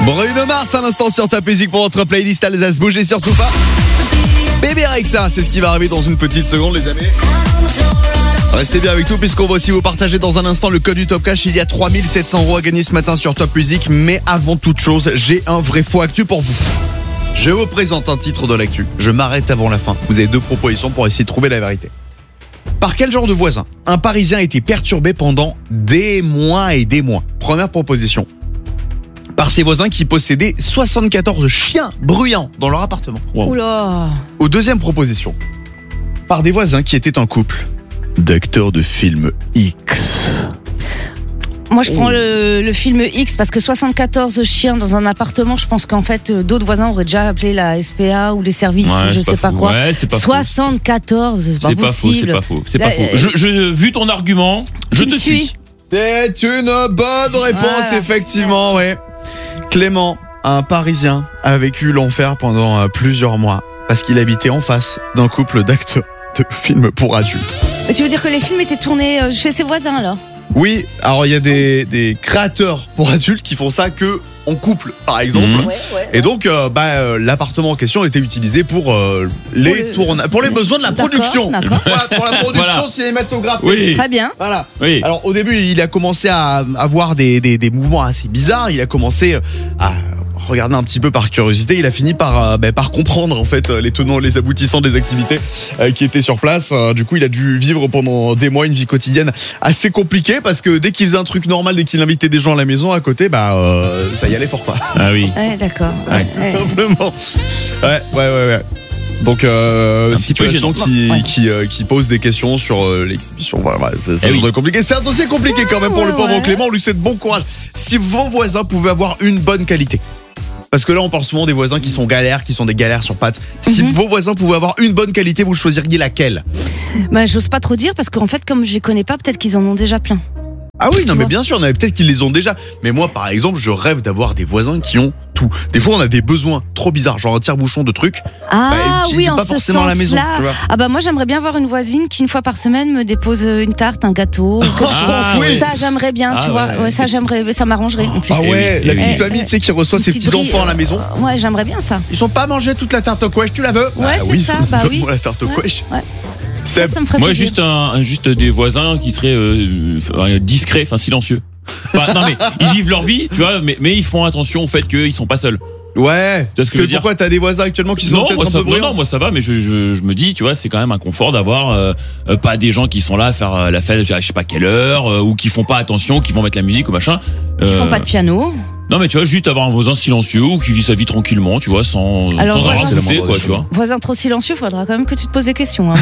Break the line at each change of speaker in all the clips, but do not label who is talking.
Bruno Mars à l'instant sur Top Music pour votre playlist Alsace. Bougez surtout pas. Bébé Rexha, c'est ce qui va arriver dans une petite seconde, les amis. Restez bien avec nous puisqu'on va aussi vous partager dans un instant le code du Top Cash. Il y a 3700 € à gagner ce matin sur Top Music. Mais avant toute chose, j'ai un vrai faux actu pour vous. Je vous présente un titre de l'actu. Je m'arrête avant la fin. Vous avez 2 propositions pour essayer de trouver la vérité. Par quel genre de voisin un Parisien a été perturbé pendant des mois et des mois? Première proposition. Par ses voisins qui possédaient 74 chiens bruyants dans leur appartement.
Wow. Oula.
Aux deuxième proposition. Par des voisins qui étaient un couple d'acteurs de films X.
Moi, je prends le film X parce que 74 chiens dans un appartement, je pense qu'en fait, d'autres voisins auraient déjà appelé la SPA ou les services, ou je sais pas quoi.
Ouais, c'est pas
74, c'est pas possible.
C'est pas faux. Vu ton argument, je te suis.
C'est une bonne réponse, effectivement, ouais. Clément, un Parisien, a vécu l'enfer pendant plusieurs mois parce qu'il habitait en face d'un couple d'acteurs de films pour adultes.
Mais tu veux dire que les films étaient tournés chez ses voisins, alors?
Oui, alors il y a des créateurs pour adultes qui font ça que en couple, par exemple. Et donc, l'appartement en question était utilisé pour les besoins de la production. Voilà, pour la production cinématographique.
Oui.
Très bien.
Voilà.
Oui.
Alors au début, il a commencé à avoir des mouvements assez bizarres. Il a commencé à regarder un petit peu par curiosité. Il a fini par comprendre en fait les tenants et les aboutissants des activités qui étaient sur place. Du coup, il a dû vivre pendant des mois une vie quotidienne assez compliquée parce que dès qu'il faisait un truc normal, dès qu'il invitait des gens à la maison à côté, ça y allait fort pas.
Ah oui.
Ouais, d'accord.
Ouais.
Tout simplement. Ouais. Donc situation qui pose des questions sur l'exhibition. Voilà, c'est compliqué. C'est un dossier compliqué quand même pour le pauvre Clément. On lui souhaite bon courage. Si vos voisins pouvaient avoir une bonne qualité. Parce que là, on parle souvent des voisins qui sont galères, qui sont des galères sur pattes. Si vos voisins pouvaient avoir une bonne qualité, vous choisiriez laquelle?
J'ose pas trop dire parce qu'en fait, comme je les connais pas, peut-être qu'ils en ont déjà plein.
Ah oui, non mais bien sûr, peut-être qu'ils les ont déjà. Mais moi, par exemple, je rêve d'avoir des voisins qui ont tout. Des fois, on a des besoins trop bizarres, genre un tire-bouchon de trucs.
Oui, en
pas
ce
forcément à la maison.
Moi, j'aimerais bien avoir une voisine qui, une fois par semaine, me dépose une tarte, un gâteau, quelque chose. Ça, j'aimerais bien, tu vois. Ouais, ça, ça m'arrangerait. En plus.
Ah ouais, la petite famille, tu sais, qui reçoit ses petits-enfants à la maison.
Ouais, j'aimerais bien ça.
Ils sont pas mangés toute la tarte au couèche, tu la veux?
Ouais, c'est ça,
donne-moi la tarte au couèche.
Ouais. Ça me ferait
Moi,
plaisir.
juste des voisins qui seraient discrets, silencieux. Non mais ils vivent leur vie, tu vois, mais ils font attention au fait qu'ils sont pas seuls.
Ouais. Parce que pourquoi t'as des voisins actuellement qui sont peut-être un peu bruyants?
Non, moi ça va, mais je me dis, tu vois, c'est quand même un confort d'avoir pas des gens qui sont là à faire la fête à je sais pas quelle heure ou qui font pas attention, qui vont mettre la musique ou machin.
Qui font pas de piano.
Non mais tu vois, juste avoir un voisin silencieux ou qui vit sa vie tranquillement, tu vois, sans raconter quoi, tu vois.
Voisin trop silencieux, faudra quand même que tu te poses des questions.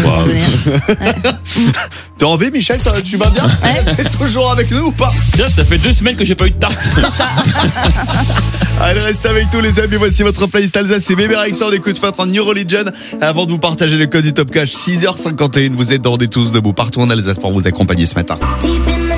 T'es en vie, Michel, tu vas bien? T'es toujours avec nous ou pas?
Ça fait 2 semaines que j'ai pas eu de tarte.
Allez, restez avec nous les amis, voici votre playlist Alsace, c'est Bébé Rexha, on écoute maintenant New Religion. Avant de vous partager le code du Top Cash, 6h51, vous êtes dans des tous debout partout en Alsace pour vous accompagner ce matin.